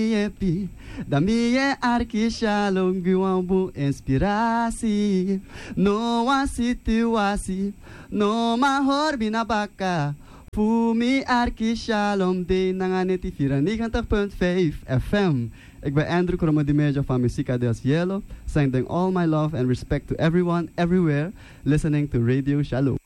Yepi, da mie arki shalom guambu inspirasi. No one situatie, no mahor binabaka. Fumi arki shalom de nanganeti 94.5 FM. Ik ben Andrew Kromodimejo van Musica del Cielo, sending all my love and respect to everyone, everywhere, listening to Radio Shalom.